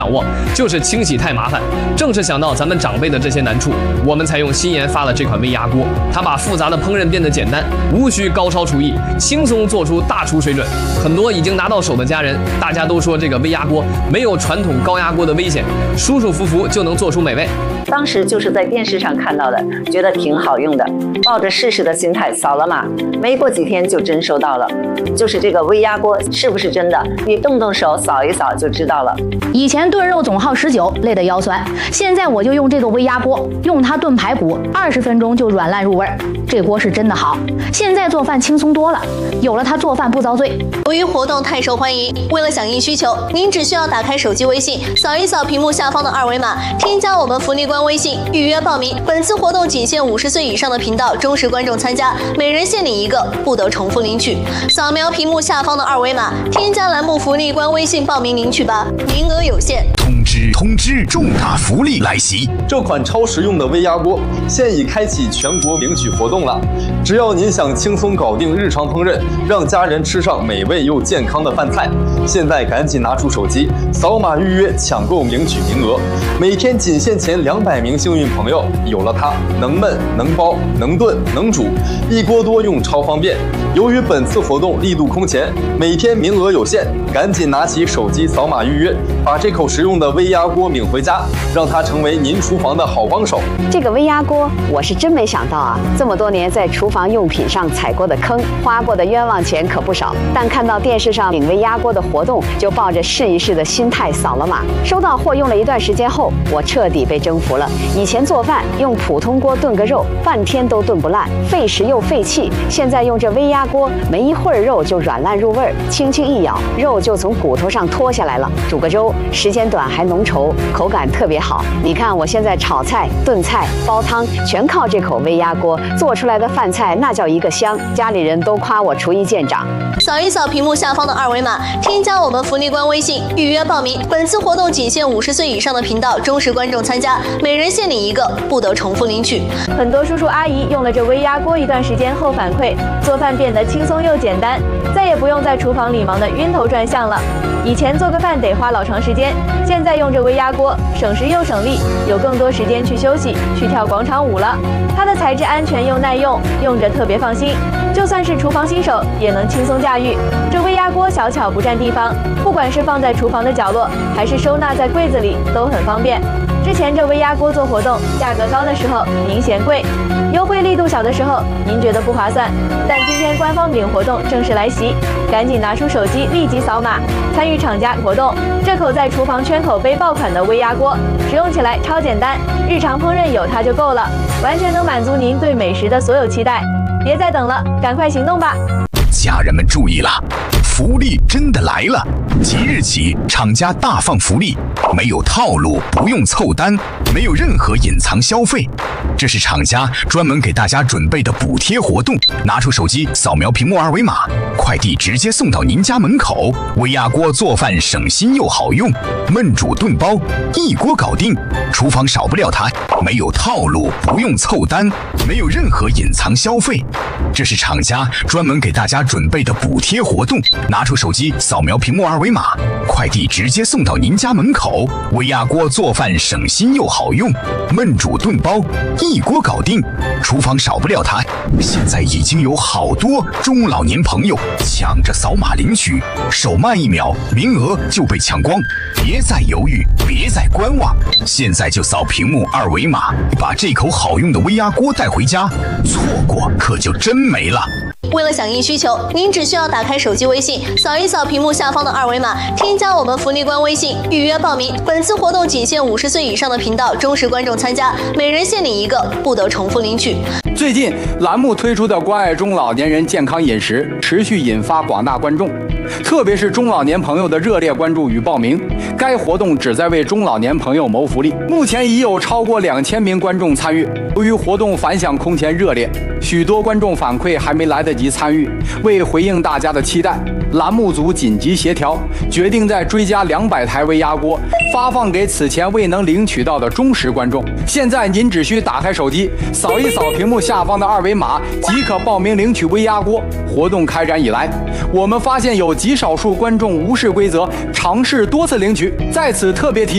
掌握，就是清洗太麻烦。正是想到咱们长辈的这些难处，我们才用新研发了这款微压锅。它把复杂的烹饪变得简单，无需高超厨艺，轻松做出大厨水准。很多已经拿到手的家人，大家都说这个微压锅没有传统高压锅的危险，舒舒服服就能做出美味。 当时就是在电视上看到的，觉得挺好用的，抱着试试的心态扫了码，没过几天就真收到了。就是这个微压锅是不是真的？你动动手扫一扫就知道了。 以前炖肉总耗19，累得腰酸。现在我就用这个微压锅，用它炖排骨，20分钟就软烂入味儿。这锅是真的好，现在做饭轻松多了。有了它做饭不遭罪。 由于活动太受欢迎，为了响应需求，您只需要打开手机微信，扫一扫屏幕下方的二维码，添加我们福利官微信，预约报名。本次活动仅限50岁以上的频道忠实观众参加，每人限领1个，不得重复领取。扫描屏幕下方的二维码，添加栏目福利官微信报名领取吧，名额有限。 通知！重大福利来袭！ 这款超实用的微压锅现已开启全国领取活动了。只要您想轻松搞定日常烹饪，让家人吃上美味又健康的饭菜，现在赶紧拿出手机，扫码预约抢购领取名额。每天仅限前200名幸运朋友，有了它，能焖能包能炖能煮，一锅多用超方便。由于本次活动力度空前，每天名额有限，赶紧拿起手机扫码预约，把这口实用的微压锅领回家，让它成为您厨房的好帮手。 这个微压锅我是真没想到啊，这么多年在厨房用品上踩过的坑，花过的冤枉钱可不少。但看到电视上领微压锅的活动，就抱着试一试的心态扫了码。收到货用了一段时间后，我彻底被征服了。以前做饭用普通锅炖个肉，半天都炖不烂，费时又费气。现在用这微压锅，没一会儿肉就软烂入味儿，轻轻一咬，肉就从骨头上脱下来了。煮个粥，时间短还浓稠，口感特别好。你看我现在炒菜、炖菜、煲汤，全靠这口微压锅做出来的饭菜，那叫一个香，家里人都夸我厨艺见长。 扫一扫屏幕下方的二维码，添加我们福利官微信，预约报名。本次活动仅限50岁以上的频道忠实观众参加，每人限领1个，不得重复领取。 很多叔叔阿姨用了这微压锅一段时间后反馈，做饭变得轻松又简单，再也不用在厨房里忙得晕头转向了。以前做个饭得花老长时间，现在用这微压锅省时又省力，有更多时间去休息、去跳广场舞了。它的材质安全又耐用，用着特别放心，就算是厨房新手也能轻松驾驭。这微压锅小巧不占地方，不管是放在厨房的角落，还是收纳在柜子里，都很方便。之前这微压锅做活动，价格高的时候您嫌贵，优惠力度小的时候您觉得不划算。但今天官方领活动正式来袭，赶紧拿出手机立即扫码参与厂家活动。这口在厨房圈口碑爆款的微压锅，使用起来超简单，日常烹饪有它就够了，完全能满足您对美食的所有期待。别再等了，赶快行动吧！ 家人们注意了，福利真的来了！即日起，厂家大放福利，没有套路，不用凑单，没有任何隐藏消费。这是厂家专门给大家准备的补贴活动。拿出手机扫描屏幕二维码，快递直接送到您家门口。微压锅做饭省心又好用，焖煮炖包一锅搞定，厨房少不了它。没有套路，不用凑单，没有任何隐藏消费。这是厂家专门给大家准备的补贴活动。拿出手机扫描屏幕二维码，快递直接送到您家门口。微压锅做饭省心又好用，焖煮炖包一锅搞定，厨房少不了它。现在已经有好多中老年朋友抢着扫码领取，手慢1秒，名额就被抢光。别再犹豫，别再观望，现在就扫屏幕二维码，把这口好用的微压锅带回家，错过可就真没了。 为了响应需求，您只需要打开手机微信，扫一扫屏幕下方的二维码，添加我们福利官微信，预约报名。本次活动仅限50岁以上的频道忠实观众参加，每人限领1个，不得重复领取。 最近栏目推出的关爱中老年人健康饮食持续引发广大观众，特别是中老年朋友的热烈关注与报名。该活动旨在为中老年朋友谋福利，目前已有超过2000名观众参与。由于活动反响空前热烈，许多观众反馈还没来得及参与。为回应大家的期待，栏目组紧急协调，决定再追加200台微压锅，发放给此前未能领取到的忠实观众。现在您只需打开手机，扫一扫屏幕下方的二维码，即可报名领取微压锅。活动开展以来，我们发现有极少数观众无视规则，尝试多次领取。在此特别提